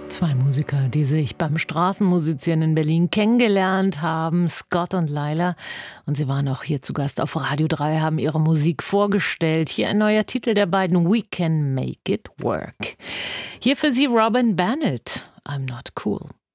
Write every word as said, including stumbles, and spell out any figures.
Zwei Musiker, die sich beim Straßenmusizieren in Berlin kennengelernt haben, Scott und Laila. Und sie waren auch hier zu Gast auf Radio drei, haben ihre Musik vorgestellt. Hier ein neuer Titel der beiden, We Can Make It Work. Hier für Sie Robin Bennett, I'm Not Cool.